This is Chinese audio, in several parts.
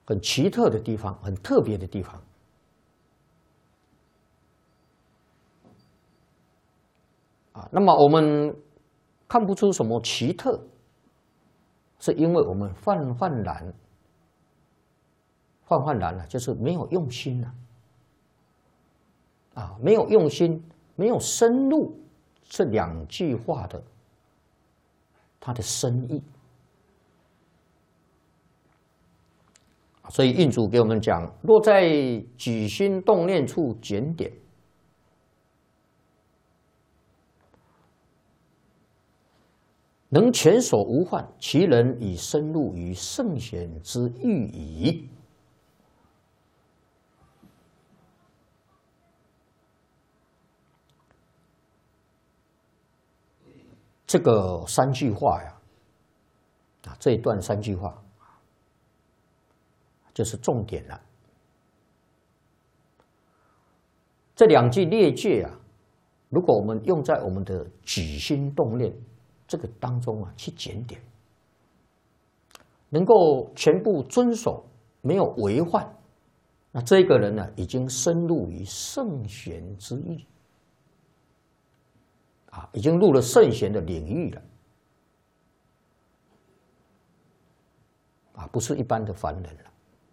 很奇特的地方，很特别的地方。那么我们看不出什么奇特，是因为我们泛滥了，就是没有用心了。没有用心，没有深入这2句话的它的深意。所以印祖给我们讲：若在举心动念处检点，能全所无患，其人已深入于圣贤之域矣。这个3句话呀，这一段3句话就是重点了。这2句列戒啊，如果我们用在我们的举心动念这个当中去检点，能够全部遵守，没有违犯，那这个人呢，已经深入于圣贤之域。已经入了圣贤的领域了，不是一般的凡人了。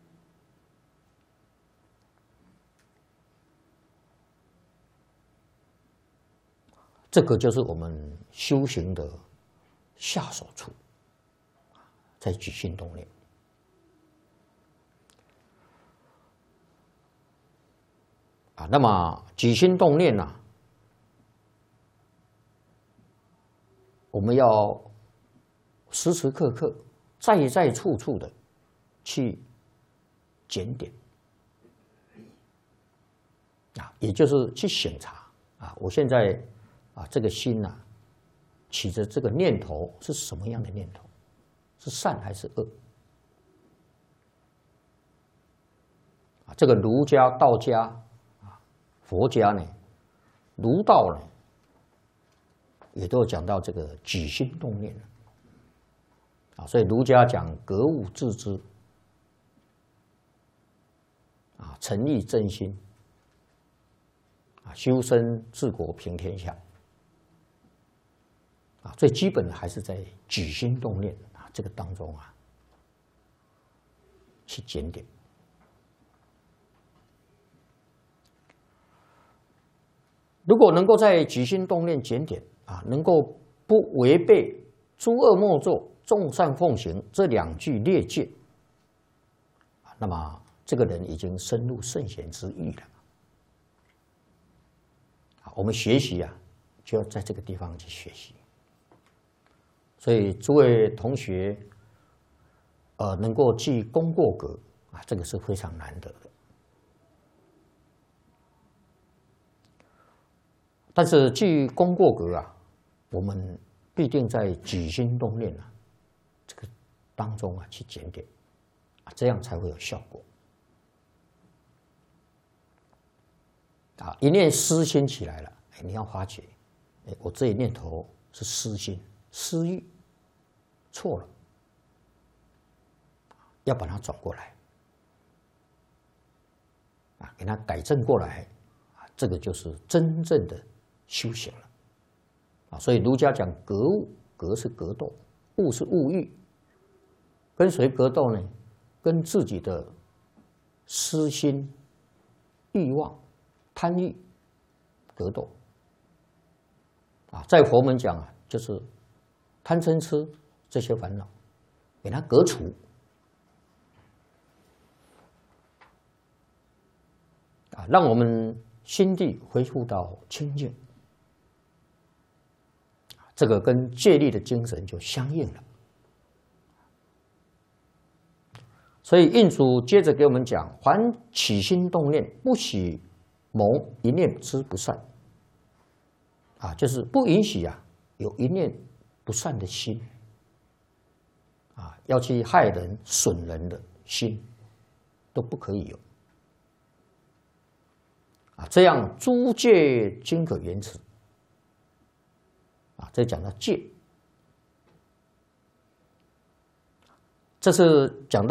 这个就是我们修行的下手处，在举心动念。那么举心动念我们要时时刻刻、在在处处的去检点，也就是去审查我现在这个心起着这个念头是什么样的念头，是善还是恶？这个儒家、道家、佛家呢，儒道呢，也都有讲到这个举心动念所以儒家讲格物致知诚意正心修身治国平天下最基本的还是在举心动念这个当中去检点。如果能够在举心动念检点能够不违背诸恶莫作、众善奉行这2句列戒，那么这个人已经深入圣贤之域了。我们学习就要在这个地方去学习。所以诸位同学，能够记功过格这个是非常难得的。但是记功过格我们必定在举心动念这个当中去检点这样才会有效果一念私心起来了，你要发觉，我这一念头是私心、私欲，错了，要把它转过来给它改正过来这个就是真正的修行了所以儒家讲格物，格是格斗，物是物欲。跟谁格斗呢？跟自己的私心、欲望、贪欲格斗在佛门讲就是贪嗔痴这些烦恼，给它革除让我们心地恢复到清净。这个跟戒律的精神就相应了。所以印祖接着给我们讲：凡起心动念，不许蒙一念之不善。就是不允许有一念不善的心要去害人、损人的心都不可以有这样诸戒均可圆持这讲到戒，这是讲到